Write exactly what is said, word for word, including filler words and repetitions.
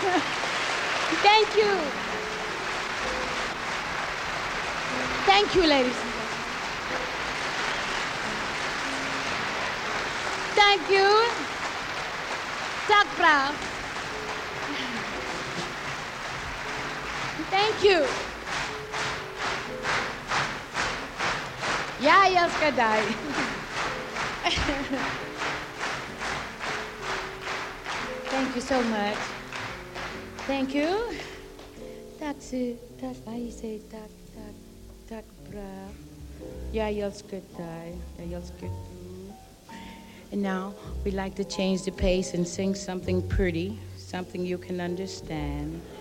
Thank you. Thank you, ladies and gentlemen. Thank you. Tack bra. Thank you. Jag älskar dig. Thank you so much. Thank you. Tack så, tack, vad säger tack, tack, tack bra. Jag älskar dig. Jag älskar dig. And now we'd like to change the pace and sing something pretty, something you can understand.